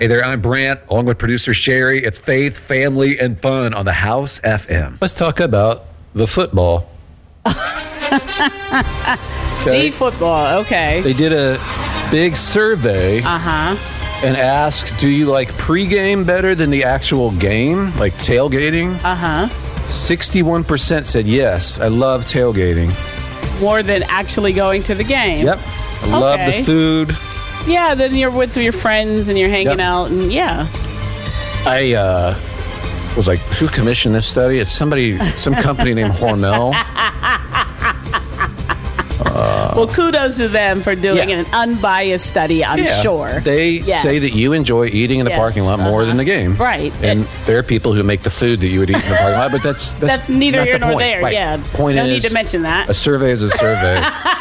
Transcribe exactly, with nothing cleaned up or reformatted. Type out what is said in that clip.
Hey there, I'm Brant, along with producer Sherry. It's faith, family, and fun on the House F M. Let's talk about the football. Okay. The football, okay. They did a big survey Uh-huh. and asked, do you like pregame better than the actual game, like tailgating? Uh-huh. sixty-one percent said yes, I love tailgating. More than actually going to the game. Yep. I love Okay. the food. Yeah, then you're with your friends and you're hanging Yep. out, and yeah. I uh, was like, who commissioned this study? It's somebody, some company named Hormel. Well, kudos to them for doing Yeah. an unbiased study, I'm Yeah. sure. They Yes. say that you enjoy eating in the Yeah. parking lot more Uh-huh. than the game. Right. And there are people who make the food that you would eat in the parking lot, but that's that's, That's neither not here the nor point. there, Right. yeah. Point No is, need to mention that. a survey is a survey.